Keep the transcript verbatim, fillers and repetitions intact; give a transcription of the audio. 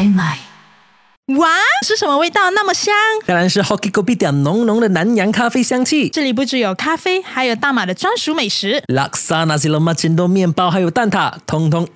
才买。 哇，是什么味道那么香？ 当然是 Hoki Kopi 点浓浓的南洋咖啡香气。 这里不只有咖啡，还有大马的专属美食。 Laksa Nasi Lemak Cendol 面包还有蛋挞，通通